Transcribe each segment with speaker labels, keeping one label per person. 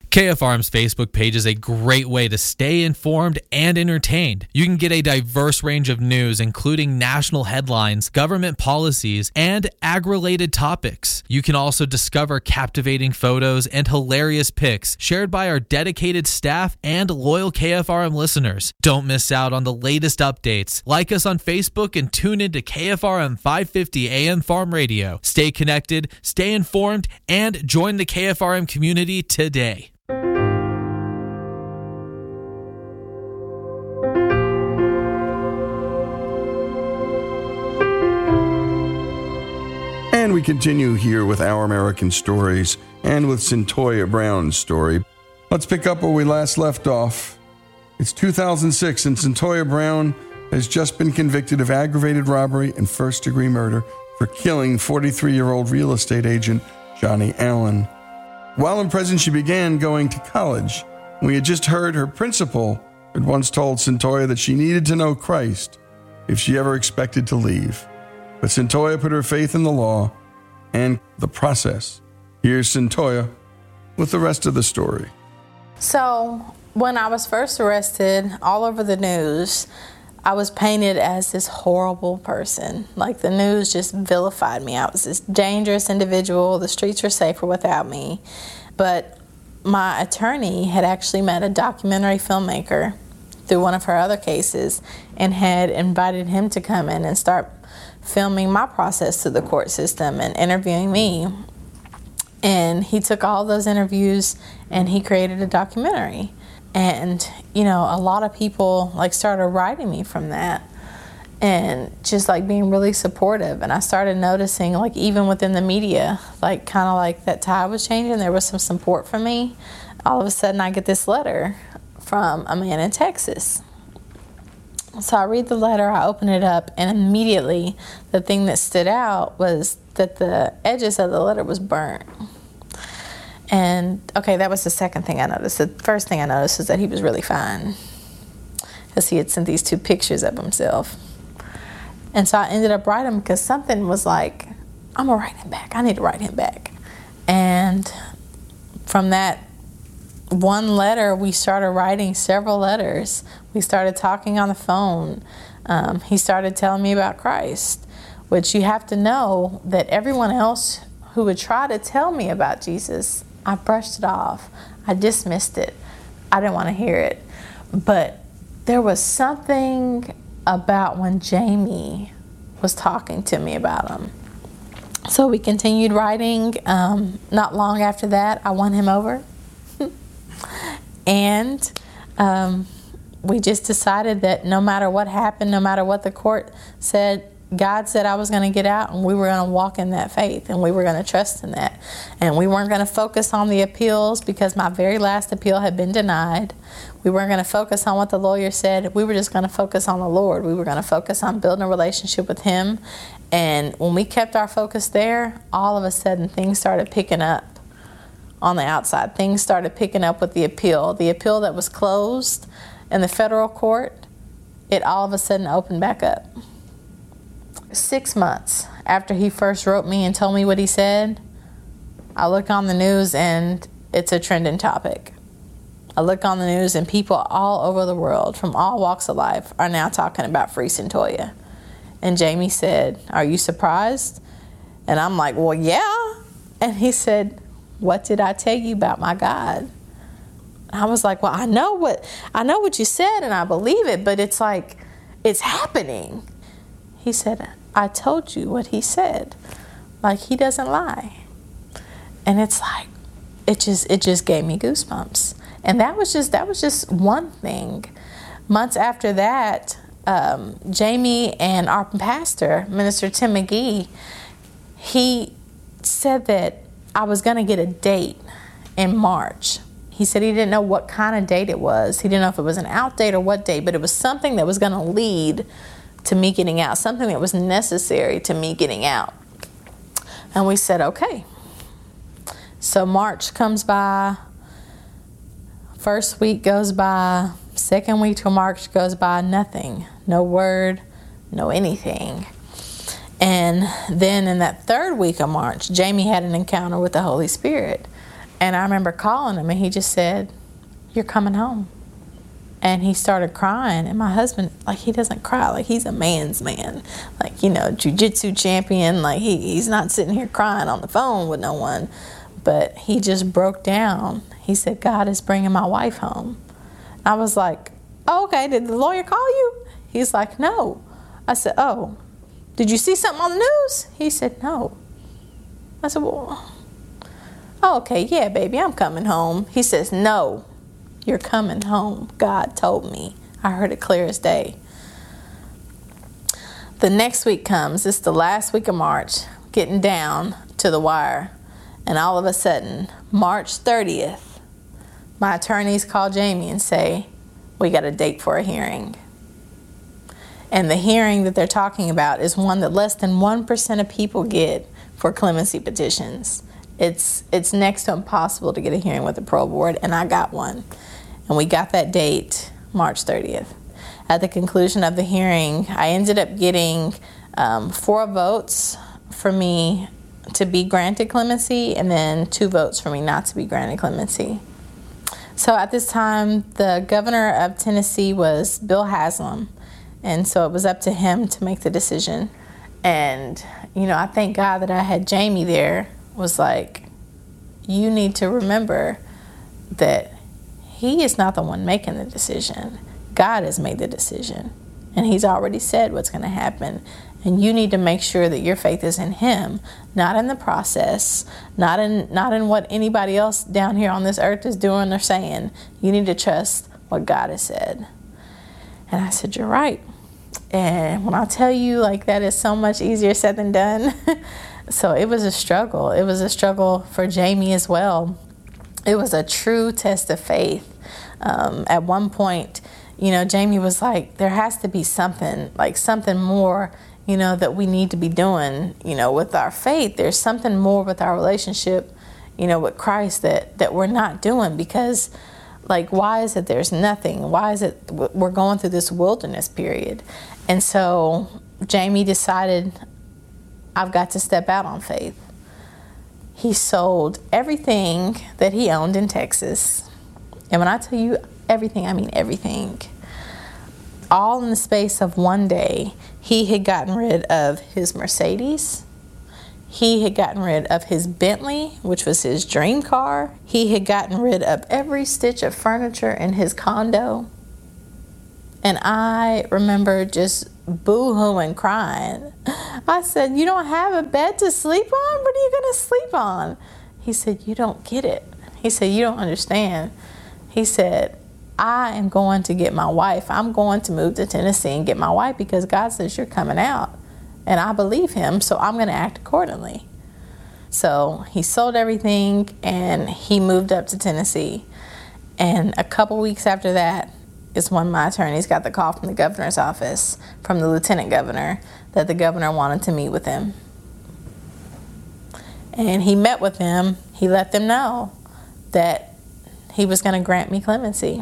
Speaker 1: KFRM's Facebook page is a great way to stay informed and entertained. You can get a diverse range of news, including national headlines, government policies, and ag-related topics. You can also discover captivating photos and hilarious pics shared by our dedicated staff and loyal KFRM listeners. Don't miss out on the latest updates. Like us on Facebook and tune into KFRM 550 AM Farm Radio. Stay connected, stay informed, and join the KFRM community today.
Speaker 2: And we continue here with Our American Stories and with Cyntoia Brown's story. Let's pick up where we last left off. It's 2006 and Cyntoia Brown has just been convicted of aggravated robbery and first-degree murder for killing 43-year-old real estate agent Johnny Allen. While in prison, she began going to college. We had just heard her principal had once told Cyntoia that she needed to know Christ if she ever expected to leave. But Cyntoia put her faith in the law and the process. Here's Cyntoia with the rest of the story.
Speaker 3: So, when I was first arrested, all over the news, I was painted as this horrible person. Like, the news just vilified me. I was this dangerous individual. The streets were safer without me. But my attorney had actually met a documentary filmmaker through one of her other cases and had invited him to come in and start filming my process through the court system and interviewing me. And he took all those interviews and he created a documentary. And, you know, a lot of people started writing me from that and just being really supportive. And I started noticing, even within the media, that tide was changing. There was some support for me. All of a sudden I get this letter from a man in Texas. So I read the letter, I open it up, and immediately the thing that stood out was that the edges of the letter was burnt. And, okay, that was the second thing I noticed. The first thing I noticed was that he was really fine because he had sent these 2 pictures of himself. And so I ended up writing him because something was like, I'm going to write him back. I need to write him back. And from that one letter, we started writing several letters. We started talking on the phone. He started telling me about Christ, which you have to know that everyone else who would try to tell me about Jesus, I brushed it off. I dismissed it. I didn't want to hear it. But there was something about when Jamie was talking to me about him. So we continued writing. Not long after that, I won him over. And we just decided that no matter what happened, no matter what the court said, God said I was going to get out, and we were going to walk in that faith, and we were going to trust in that. And we weren't going to focus on the appeals because my very last appeal had been denied. We weren't going to focus on what the lawyer said. We were just going to focus on the Lord. We were going to focus on building a relationship with Him. And when we kept our focus there, all of a sudden things started picking up on the outside. Things started picking up with the appeal. The appeal that was closed in the federal court, it all of a sudden opened back up. 6 months after he first wrote me and told me what he said, I look on the news and it's a trending topic. I look on the news and people all over the world from all walks of life are now talking about Free Cyntoia. And Jamie said, "Are you surprised?" And I'm like, "Well, yeah." And he said, "What did I tell you about my God?" And I was like, "Well, I know what you said and I believe it, but it's happening." He said, "I told you what he said. He doesn't lie." And it's it just gave me goosebumps. And that was just one thing. Months after that, Jamie and our pastor, Minister Tim McGee, he said that I was going to get a date in March. He said he didn't know what kind of date it was. He didn't know if it was an out date or what date, but it was something that was going to lead to me getting out, something that was necessary to me getting out. And we said, okay. So March comes by, first week goes by, second week till March goes by, nothing. No word, no anything. And then in that third week of March, Jamie had an encounter with the Holy Spirit. And I remember calling him, and he just said, "You're coming home." And he started crying. And my husband, like, he doesn't cry. Like, he's a man's man. Like, you know, jiu-jitsu champion. Like, he's not sitting here crying on the phone with no one. But he just broke down. He said, "God is bringing my wife home." I was like, "Oh, okay, did the lawyer call you?" He's like, "No." I said, "Oh, did you see something on the news?" He said, "No." I said, "Well, oh, okay, yeah, baby, I'm coming home." He says, "No, you're coming home. God told me." I heard it clear as day. The next week comes. It's the last week of March, getting down to the wire. And all of a sudden, March 30th, my attorneys call Jamie and say, "We got a date for a hearing." And the hearing that they're talking about is one that less than 1% of people get for clemency petitions. It's next to impossible to get a hearing with the parole board, and I got one. And we got that date, March 30th. At the conclusion of the hearing, I ended up getting 4 votes for me to be granted clemency, and then 2 votes for me not to be granted clemency. So at this time, the governor of Tennessee was Bill Haslam, and so it was up to him to make the decision. And, you know, I thank God that I had Jamie there. Was like, you need to remember that he is not the one making the decision. God has made the decision, and he's already said what's going to happen. And you need to make sure that your faith is in him, not in the process, not in what anybody else down here on this earth is doing or saying. You need to trust what God has said. And I said, "You're right." And when I tell you, like, that is so much easier said than done. So it was a struggle. It was a struggle for Jamie as well. It was a true test of faith. At one point, you know, Jamie was like, there has to be something, like something more, you know, that we need to be doing, you know, with our faith. There's something more with our relationship, you know, with Christ that we're not doing, because, like, why is it there's nothing? Why is it we're going through this wilderness period? And so Jamie decided, I've got to step out on faith. He sold everything that he owned in Texas. And when I tell you everything, I mean everything. All in the space of one day, he had gotten rid of his Mercedes. He had gotten rid of his Bentley, which was his dream car. He had gotten rid of every stitch of furniture in his condo. And I remember just boo-hooing, crying. I said, "You don't have a bed to sleep on? What are you going to sleep on?" He said, "You don't get it." He said, "You don't understand." He said, "I am going to get my wife. I'm going to move to Tennessee and get my wife because God says you're coming out." And I believe him, so I'm going to act accordingly. So he sold everything and he moved up to Tennessee. And a couple weeks after that is when my attorneys got the call from the governor's office, from the lieutenant governor, that the governor wanted to meet with him. And he met with them. He let them know that he was going to grant me clemency.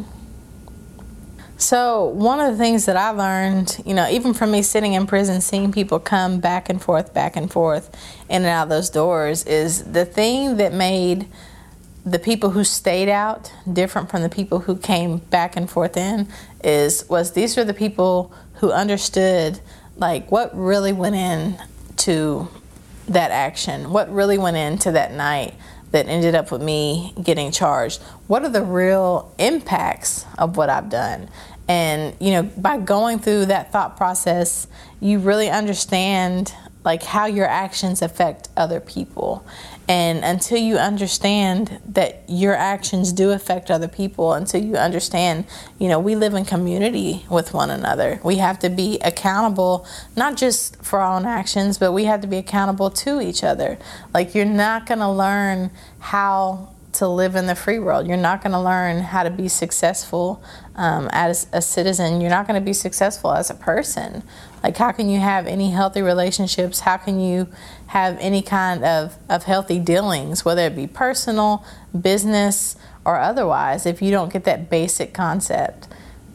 Speaker 3: So one of the things that I learned, you know, even from me sitting in prison, seeing people come back and forth, in and out of those doors, is the thing that made the people who stayed out different from the people who came back and forth in was these were the people who understood, like, what really went into that action, what really went into that night that ended up with me getting charged. What are the real impacts of what I've done? And, you know, by going through that thought process, you really understand, like, how your actions affect other people. And until you understand that your actions do affect other people, until you understand, you know, we live in community with one another. We have to be accountable, not just for our own actions, but we have to be accountable to each other. Like, you're not going to learn how to live in the free world. You're not going to learn how to be successful as a citizen. You're not going to be successful as a person. Like, how can you have any healthy relationships? How can you have any kind of healthy dealings, whether it be personal, business, or otherwise, if you don't get that basic concept?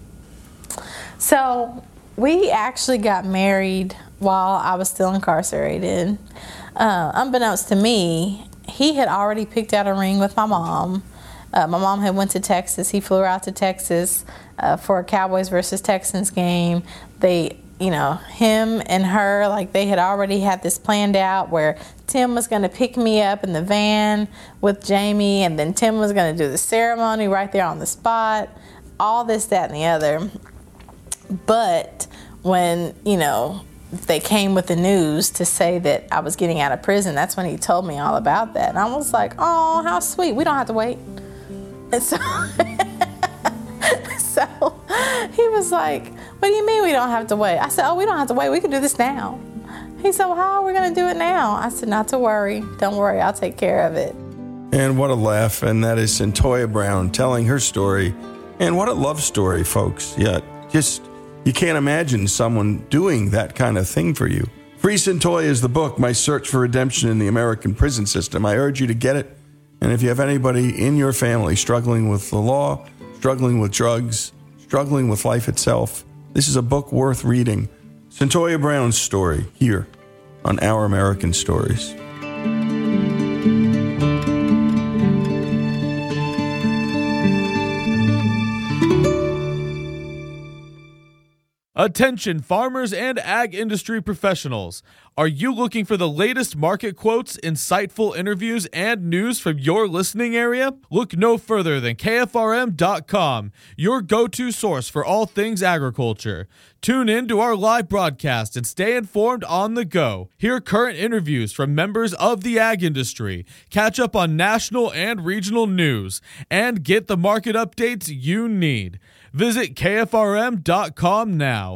Speaker 3: So we actually got married while I was still incarcerated. Unbeknownst to me, he had already picked out a ring with my mom. My mom had went to Texas. He flew out to Texas for a Cowboys versus Texans game. They, him and her, like, they had already had this planned out where Tim was going to pick me up in the van with Jamie, and then Tim was going to do the ceremony right there on the spot. All this, that, and the other. But when, they came with the news to say that I was getting out of prison, that's when he told me all about that. And I was like, oh, how sweet. We don't have to wait. And so, he was like, what do you mean we don't have to wait? I said, oh, we don't have to wait. We can do this now. He said, well, how are we going to do it now? I said, not to worry. Don't worry. I'll take care of it.
Speaker 2: And what a laugh. And that is Cyntoia Brown telling her story. And what a love story, folks. Yeah, you can't imagine someone doing that kind of thing for you. Free Cyntoia is the book, My Search for Redemption in the American Prison System. I urge you to get it. And if you have anybody in your family struggling with the law, struggling with drugs, struggling with life itself, this is a book worth reading. Cyntoia Brown's story here on Our American Stories.
Speaker 4: Attention farmers and ag industry professionals. Are you looking for the latest market quotes, insightful interviews, and news from your listening area? Look no further than KFRM.com, your go-to source for all things agriculture. Tune in to our live broadcast and stay informed on the go. Hear current interviews from members of the ag industry, catch up on national and regional news, and get the market updates you need. Visit KFRM.com now.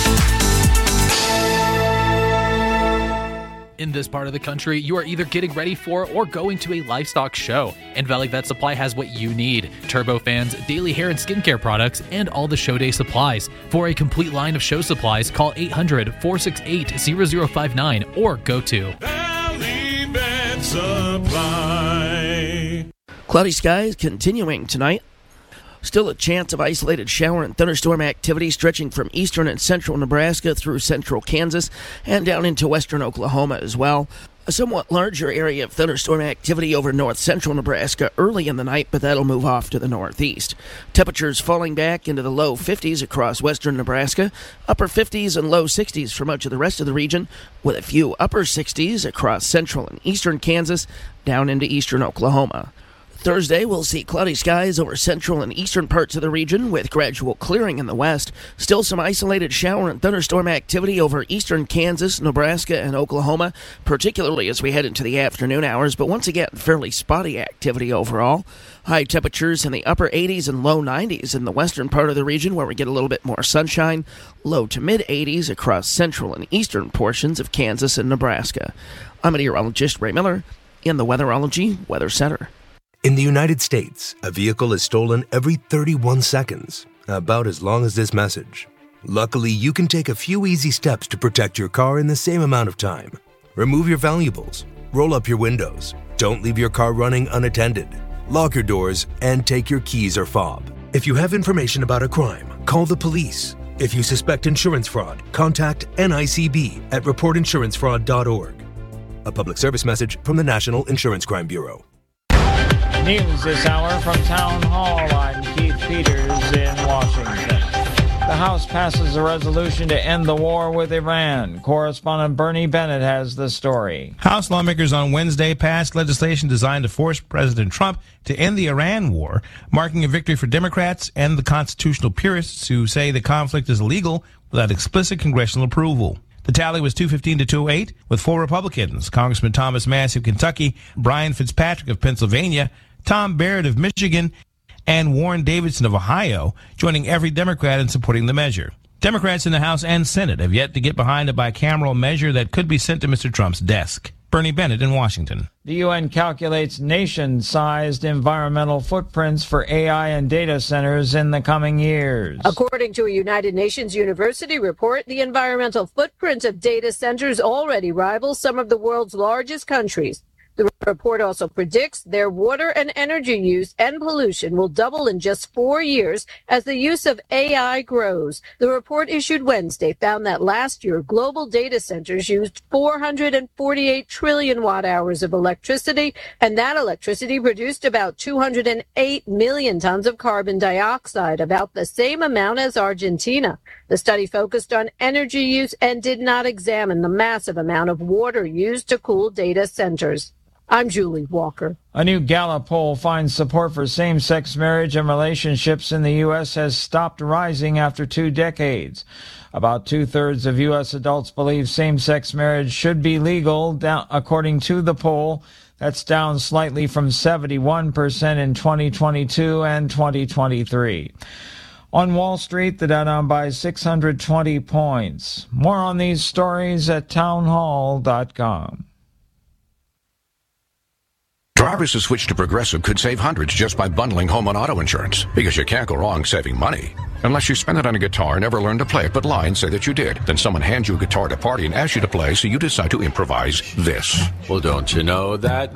Speaker 1: In this part of the country, you are either getting ready for or going to a livestock show, and Valley Vet Supply has what you need: turbofans, daily hair and skincare products, and all the show day supplies. For a complete line of show supplies, call 800-468-0059 or go to
Speaker 5: Valley Vet Supply.
Speaker 6: Cloudy skies continuing tonight. Still a chance of isolated shower and thunderstorm activity stretching from eastern and central Nebraska through central Kansas and down into western Oklahoma as well. A somewhat larger area of thunderstorm activity over north-central Nebraska early in the night, but that'll move off to the northeast. Temperatures falling back into the low 50s across western Nebraska, upper 50s and low 60s for much of the rest of the region, with a few upper 60s across central and eastern Kansas down into eastern Oklahoma. Thursday, we'll see cloudy skies over central and eastern parts of the region with gradual clearing in the west. Still some isolated shower and thunderstorm activity over eastern Kansas, Nebraska, and Oklahoma, particularly as we head into the afternoon hours, but once again, fairly spotty activity overall. High temperatures in the upper 80s and low 90s in the western part of the region where we get a little bit more sunshine. Low to mid 80s across central and eastern portions of Kansas and Nebraska. I'm meteorologist Ray Miller in the Weatherology Weather Center.
Speaker 7: In the United States, a vehicle is stolen every 31 seconds, about as long as this message. Luckily, you can take a few easy steps to protect your car in the same amount of time. Remove your valuables, roll up your windows, don't leave your car running unattended, lock your doors, and take your keys or fob. If you have information about a crime, call the police. If you suspect insurance fraud, contact NICB at reportinsurancefraud.org. A public service message from the National Insurance Crime Bureau.
Speaker 8: News this hour from Town Hall. I'm Keith Peters in Washington. The House passes a resolution to end the war with Iran. Correspondent Bernie Bennett has the story.
Speaker 9: House lawmakers on Wednesday passed legislation designed to force President Trump to end the Iran war, marking a victory for Democrats and the constitutional purists who say the conflict is illegal without explicit congressional approval. The tally was 215 to 208, with 4 Republicans: Congressman Thomas Massie of Kentucky, Brian Fitzpatrick of Pennsylvania, Tom Barrett of Michigan, and Warren Davidson of Ohio, joining every Democrat in supporting the measure. Democrats in the House and Senate have yet to get behind a bicameral measure that could be sent to Mr. Trump's desk. Bernie Bennett in Washington.
Speaker 8: The UN calculates nation-sized environmental footprints for AI and data centers in the coming years.
Speaker 10: According to a United Nations University report, the environmental footprint of data centers already rivals some of the world's largest countries. The The report also predicts their water and energy use and pollution will double in just 4 years as the use of AI grows. The report issued Wednesday found that last year, global data centers used 448 trillion watt-hours of electricity, and that electricity produced about 208 million tons of carbon dioxide, about the same amount as Argentina. The study focused on energy use and did not examine the massive amount of water used to cool data centers. I'm Julie Walker.
Speaker 8: A new Gallup poll finds support for same-sex marriage and relationships in the U.S. has stopped rising after 2 decades. About 2/3 of U.S. adults believe same-sex marriage should be legal, down, according to the poll. That's down slightly from 71% in 2022 and 2023. On Wall Street, the Dow down by 620 points. More on these stories at townhall.com.
Speaker 11: Drivers who switch to Progressive could save hundreds just by bundling home and auto insurance, because you can't go wrong saving money. Unless you spend it on a guitar and never learn to play it but lie and say that you did. Then someone hands you a guitar at a party and asks you to play, so you decide to improvise this.
Speaker 12: Well, don't you know that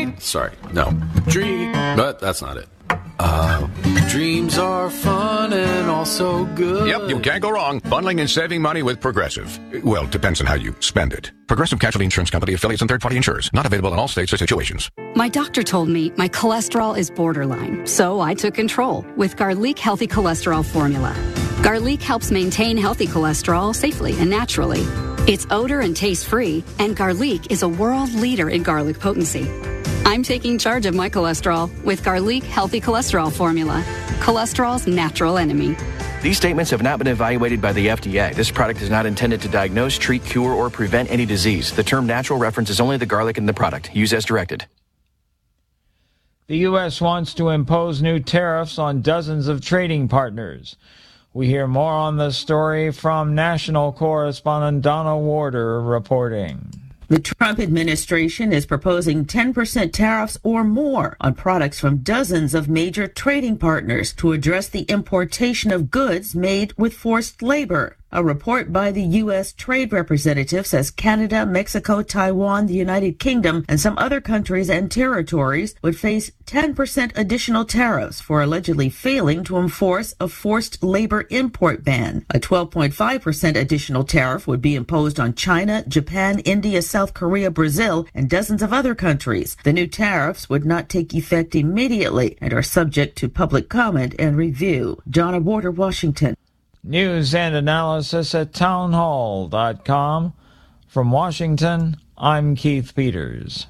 Speaker 12: but that's not it. Dreams are fun and also good.
Speaker 11: Yep, you can't go wrong bundling and saving money with Progressive. Well, depends on how you spend it. Progressive Casualty Insurance Company, affiliates, and third-party insurers. Not available in all states or situations.
Speaker 13: My doctor told me my cholesterol is borderline, so I took control with Garlic Healthy Cholesterol Formula. Garlic helps maintain healthy cholesterol safely and naturally. It's odor and taste-free, and Garlic is a world leader in garlic potency. I'm taking charge of my cholesterol with Garlic Healthy Cholesterol Formula, cholesterol's natural enemy.
Speaker 14: These statements have not been evaluated by the FDA. This product is not intended to diagnose, treat, cure, or prevent any disease. The term natural references only the garlic in the product. Use as directed.
Speaker 8: The U.S. wants to impose new tariffs on dozens of trading partners. We hear more on the story from national correspondent Donna Warder reporting.
Speaker 15: The Trump administration is proposing 10% tariffs or more on products from dozens of major trading partners to address the importation of goods made with forced labor. A report by the U.S. Trade Representative says Canada, Mexico, Taiwan, the United Kingdom, and some other countries and territories would face 10% additional tariffs for allegedly failing to enforce a forced labor import ban. A 12.5% additional tariff would be imposed on China, Japan, India, South Korea, Brazil, and dozens of other countries. The new tariffs would not take effect immediately and are subject to public comment and review. Donna Warder, Washington.
Speaker 8: News and analysis at townhall.com. From Washington, I'm Keith Peters.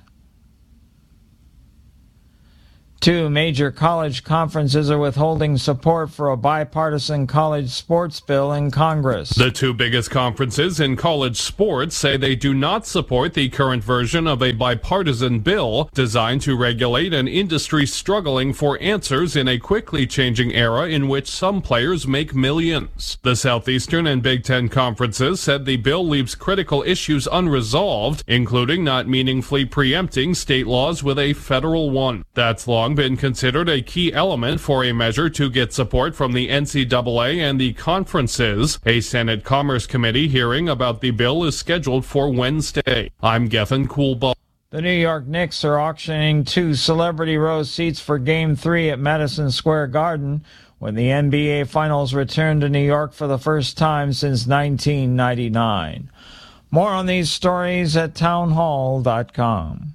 Speaker 8: 2 major college conferences are withholding support for a bipartisan college sports bill in Congress.
Speaker 16: The 2 biggest conferences in college sports say they do not support the current version of a bipartisan bill designed to regulate an industry struggling for answers in a quickly changing era in which some players make millions. The Southeastern and Big Ten conferences said the bill leaves critical issues unresolved, including not meaningfully preempting state laws with a federal one. That's long been considered a key element for a measure to get support from the NCAA and the conferences. A Senate Commerce Committee hearing about the bill is scheduled for Wednesday. I'm Gethin Coolbaugh.
Speaker 8: The New York Knicks are auctioning 2 celebrity row seats for Game 3 at Madison Square Garden when the NBA Finals return to New York for the first time since 1999. More on these stories at townhall.com.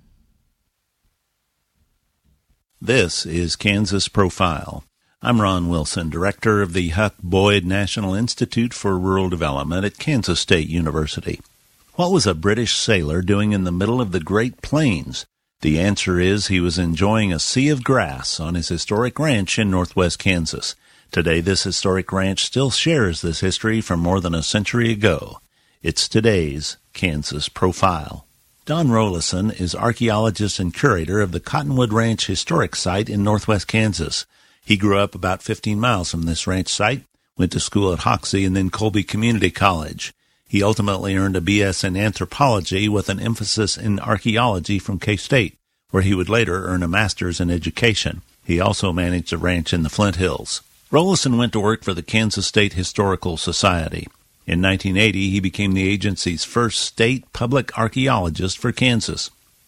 Speaker 17: This is Kansas Profile. I'm Ron Wilson, director of the Huck Boyd National Institute for Rural Development at Kansas State University. What was a British sailor doing in the middle of the Great Plains? The answer is he was enjoying a sea of grass on his historic ranch in northwest Kansas. Today, this historic ranch still shares this history from more than a century ago. It's today's Kansas Profile. Don Rollison is archaeologist and curator of the Cottonwood Ranch Historic Site in northwest Kansas. He grew up about 15 miles from this ranch site, went to school at Hoxie and then Colby Community College. He ultimately earned a B.S. in anthropology with an emphasis in archaeology from K-State, where he would later earn a master's in education. He also managed a ranch in the Flint Hills. Rollison went to work for the Kansas State Historical Society. In 1980, he became the agency's first state public archaeologist for Kansas.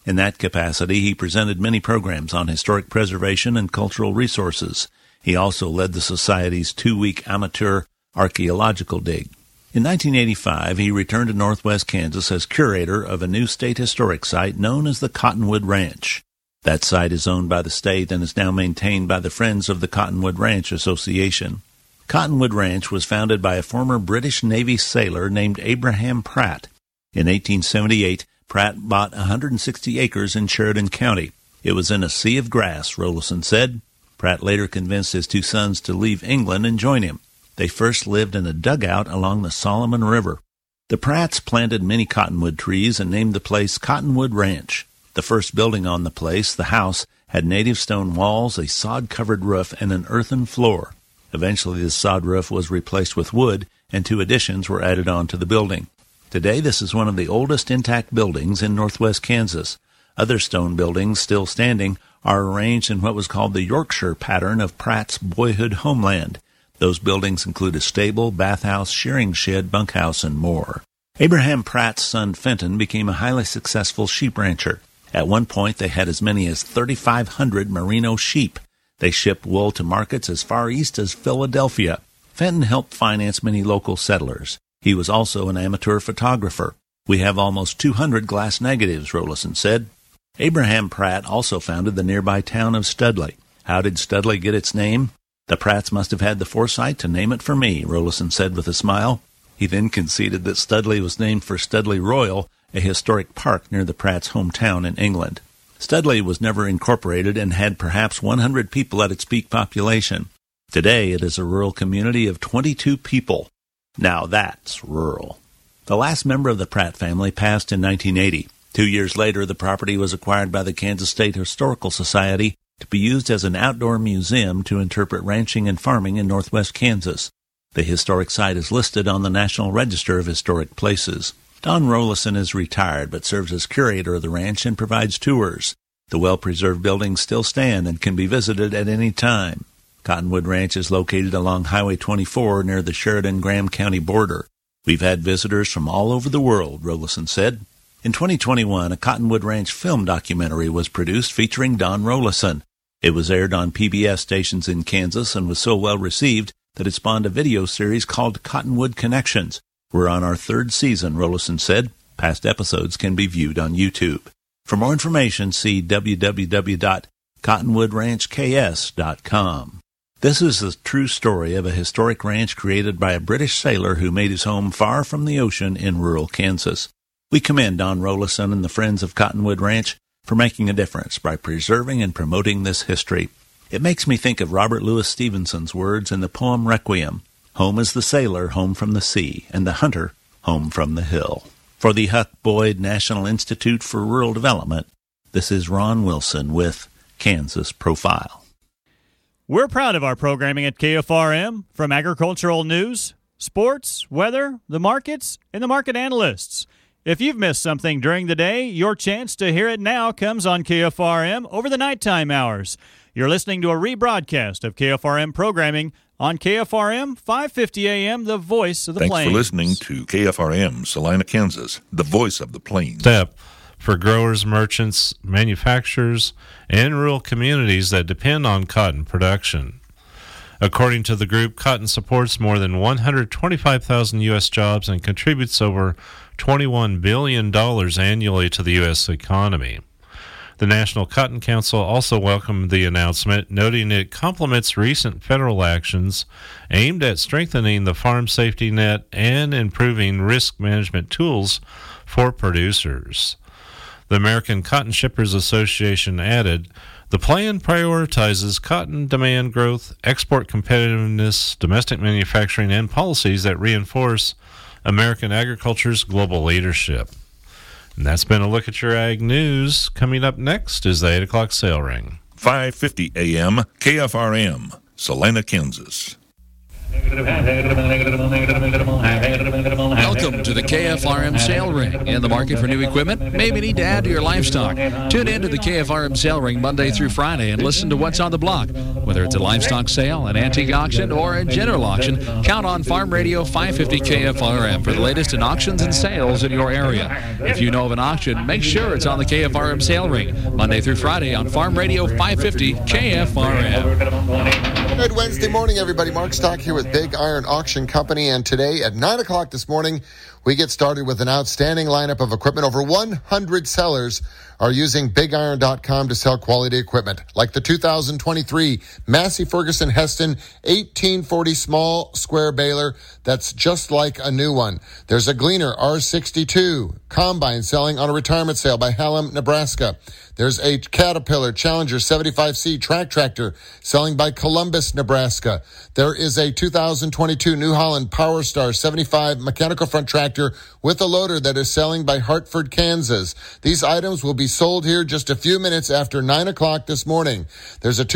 Speaker 17: In that capacity, he presented many programs on historic preservation and cultural resources. He also led the Society's 2-week amateur archaeological dig. In 1985, he returned to Northwest Kansas as curator of a new state historic site known as the Cottonwood Ranch. That site is owned by the state and is now maintained by the Friends of the Cottonwood Ranch Association. Cottonwood Ranch was founded by a former British Navy sailor named Abraham Pratt. In 1878, Pratt bought 160 acres in Sheridan County. It was in a sea of grass, Rollison said. Pratt later convinced his 2 sons to leave England and join him. They first lived in a dugout along the Solomon River. The Pratts planted many cottonwood trees and named the place Cottonwood Ranch. The first building on the place, the house, had native stone walls, a sod-covered roof, and an earthen floor. Eventually, the sod roof was replaced with wood, and 2 additions were added on to the building. Today, this is one of the oldest intact buildings in northwest Kansas. Other stone buildings still standing are arranged in what was called the Yorkshire pattern of Pratt's boyhood homeland. Those buildings include a stable, bathhouse, shearing shed, bunkhouse, and more. Abraham Pratt's son Fenton became a highly successful sheep rancher. At one point, they had as many as 3,500 merino sheep. They shipped wool to markets as far east as Philadelphia. Fenton helped finance many local settlers. He was also an amateur photographer. We have almost 200 glass negatives, Rollison said. Abraham Pratt also founded the nearby town of Studley. How did Studley get its name? The Pratts must have had the foresight to name it for me, Rollison said with a smile. He then conceded that Studley was named for Studley Royal, a historic park near the Pratts' hometown in England. Studley was never incorporated and had perhaps 100 people at its peak population. Today, it is a rural community of 22 people. Now that's rural. The last member of the Pratt family passed in 1980. 2 years later, the property was acquired by the Kansas State Historical Society to be used as an outdoor museum to interpret ranching and farming in northwest Kansas. The historic site is listed on the National Register of Historic Places. Don Rollison is retired but serves as curator of the ranch and provides tours. The well-preserved buildings still stand and can be visited at any time. Cottonwood Ranch is located along Highway 24 near the Sheridan-Graham County border. We've had visitors from all over the world, Rollison said. In 2021, a Cottonwood Ranch film documentary was produced featuring Don Rollison. It was aired on PBS stations in Kansas and was so well received that it spawned a video series called Cottonwood Connections. We're on our 3rd season, Rollison said. Past episodes can be viewed on YouTube. For more information, see www.cottonwoodranchks.com. This is the true story of a historic ranch created by a British sailor who made his home far from the ocean in rural Kansas. We commend Don Rollison and the Friends of Cottonwood Ranch for making a difference by preserving and promoting this history. It makes me think of Robert Louis Stevenson's words in the poem Requiem. Home is the sailor home from the sea, and the hunter home from the hill. For the Huck Boyd National Institute for Rural Development, this is Ron Wilson with Kansas Profile.
Speaker 18: We're proud of our programming at KFRM, from agricultural news, sports, weather, the markets, and the market analysts. If you've missed something during the day, your chance to hear it now comes on KFRM over the nighttime hours. You're listening to a rebroadcast of KFRM programming on KFRM 550 AM, the voice of the Plains.
Speaker 19: Thanks for listening to KFRM, Salina, Kansas, the voice of the Plains.
Speaker 20: Step for growers, merchants, manufacturers, and rural communities that depend on cotton production. According to the group, cotton supports more than 125,000 U.S. jobs and contributes over $21 billion annually to the U.S. economy. The National Cotton Council also welcomed the announcement, noting it complements recent federal actions aimed at strengthening the farm safety net and improving risk management tools for producers. The American Cotton Shippers Association added, the plan prioritizes cotton demand growth, export competitiveness, domestic manufacturing, and policies that reinforce American agriculture's global leadership. And that's been a look at your ag news. Coming up next is the 8 o'clock sale ring.
Speaker 19: 550 AM, KFRM, Salina, Kansas.
Speaker 21: Welcome Welcome to the KFRM Sale Ring. In the market for new equipment? Maybe need to add to your livestock. Tune in to the KFRM Sale Ring Monday through Friday and listen to what's on the block. Whether it's a livestock sale, an antique auction, or a general auction, count on Farm Radio 550 KFRM for the latest in auctions and sales in your area. If you know of an auction, make sure it's on the KFRM Sale Ring Monday through Friday on Farm Radio 550 KFRM.
Speaker 22: Good Wednesday morning, everybody. Mark Stock here with Big Iron Auction Company, and today at 9 o'clock this morning, we get started with an outstanding lineup of equipment. Over 100 sellers are using BigIron.com to sell quality equipment, like the 2023 Massey Ferguson Heston 1840 small square baler that's just like a new one. There's a Gleaner R62 combine selling on a retirement sale by Hallam, Nebraska. There's a Caterpillar Challenger 75C track tractor selling by Columbus, Nebraska. There is a 2022 New Holland Power Star 75 mechanical front tractor with a loader that is selling by Hartford, Kansas. These items will be sold here just a few minutes after 9 o'clock this morning. There's a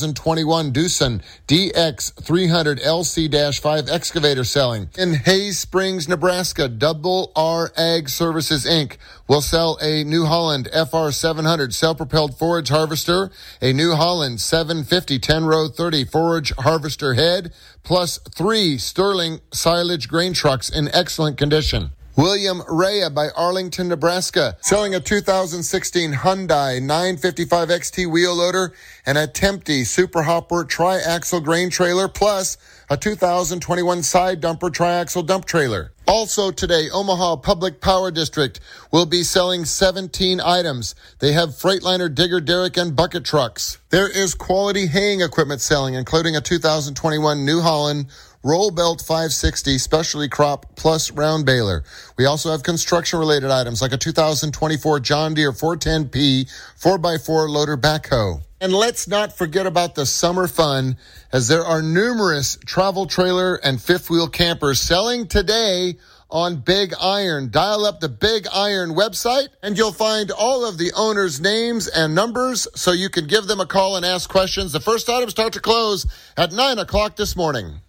Speaker 22: 2021 Doosan DX 300 LC-5 excavator selling. In Hayes Springs, Nebraska, Double R Ag Services, Inc. will sell a New Holland FR 700 self-propelled forage harvester, a New Holland 750 10-row 30 forage harvester head, plus 3 Sterling silage grain trucks in excellent condition. William Rea by Arlington, Nebraska, selling a 2016 Hyundai 955 XT wheel loader and a Tempty Super Hopper tri-axle grain trailer, plus a 2021 side dumper tri-axle dump trailer. Also today, Omaha Public Power District will be selling 17 items. They have Freightliner digger derrick and bucket trucks. There is quality haying equipment selling, including a 2021 New Holland Roll Belt 560 Specialty Crop Plus Round Baler. We also have construction-related items like a 2024 John Deere 410P 4x4 loader backhoe. And let's not forget about the summer fun, as there are numerous travel trailer and fifth-wheel campers selling today on Big Iron. Dial up the Big Iron website, and you'll find all of the owners' names and numbers so you can give them a call and ask questions. The first items start to close at 9 o'clock this morning.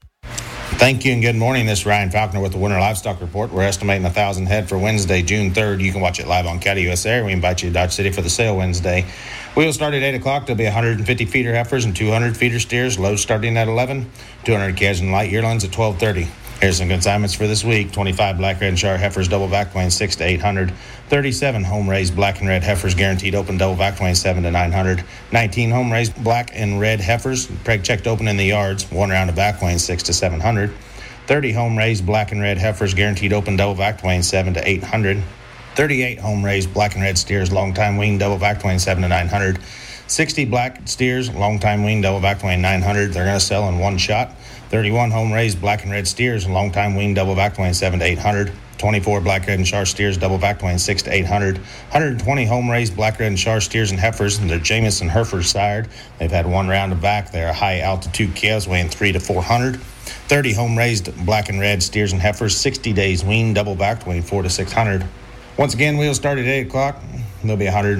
Speaker 23: Thank you and good morning. This is Ryan Falconer with the Winter Livestock Report. We're estimating 1,000 head for Wednesday, June 3rd. You can watch it live on Cattle USA. We invite you to Dodge City for the sale Wednesday. We will start at 8 o'clock. There'll be 150 feeder heifers and 200 feeder steers. Loads starting at 11. 200 calves and light yearlings at 12:30. Here's some consignments for this week. 25 black, red, and Shire heifers, double vac weighing 6 to 800. 37 home-raised black and red heifers, guaranteed open, double vac weighing 7 to 900. 19 home-raised black and red heifers, preg checked open in the yards, 1 round of vac weighing 6 to 700. 30 home-raised black and red heifers, guaranteed open, double vac weighing 7 to 800. 38 home-raised black and red steers, long time weaned, double vac weighing 7 to 900. 60 black steers, long time weaned, double vac weighing 900. They're going to sell in one shot. 31 home-raised black and red steers, long time weaned, double vac weighing 7 to 800. 24 black, red, and Shire steers, double vac weighing 6 to 800. 120 home-raised black, red, and Shire steers and heifers, and they're Jameson Hereford sired. They've had 1 round of vac. They're high-altitude calves weighing 3 to 400. 30 home-raised black and red steers and heifers, 60 days weaned, double vac weighing 4 to 600. Once again, we'll start at 8 o'clock. There'll be 150